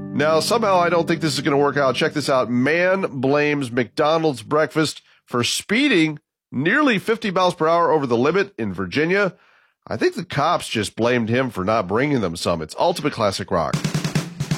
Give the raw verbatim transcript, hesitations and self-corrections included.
Now, somehow I don't think this is going to work out. Check this out. Man blames McDonald's breakfast for speeding nearly fifty miles per hour over the limit in Virginia. I think the cops just blamed him for not bringing them some. It's Ultimate Classic Rock.